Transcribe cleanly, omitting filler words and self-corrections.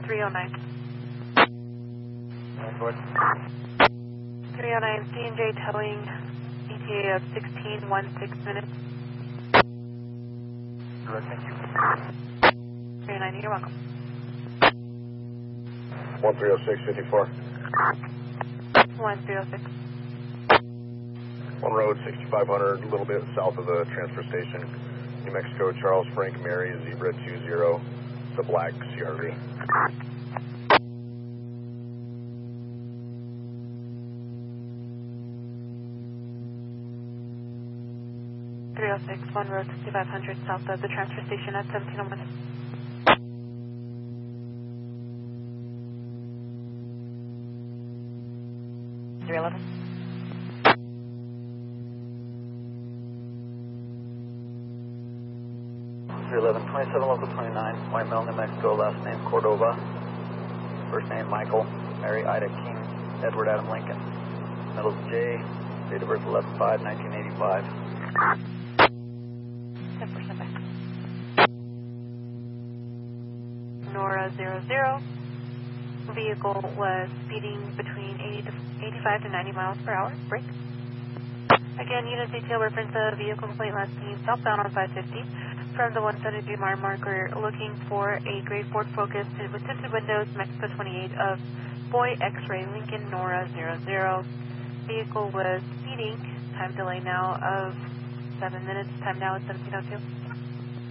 309. Northward. 309 C&J towing ETA of 16:16 minutes. Good, thank you. 309, you're welcome. 130654. 106. On road 6500, a little bit south of the transfer station. New Mexico, Charles Frank Mary, Zebra 20, the black CRV. One road 6500 south of the transfer station at 1701. .311, 27 local 29, White Mill, New Mexico, last name Cordova, first name Michael, Mary Ida King, Edward Adam Lincoln, middle J, date of birth 11/5/1985. 10% back. Nora 00. Vehicle was speeding between 85 to 90 miles per hour. Brake. Again, unit detail reference the vehicle complaint last seen southbound on 550 from the 173 mile marker, looking for a gray Ford Focus with tinted windows, Mexico 28 of Boy X-Ray Lincoln Nora 00. Vehicle was speeding. Time delay now of 7 minutes. Time now is 17:02.